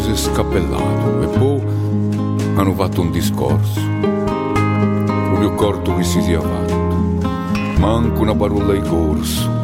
si è scappellato e poi hanno fatto un discorso proprio corto che si sia fatto, manco una parola di corso.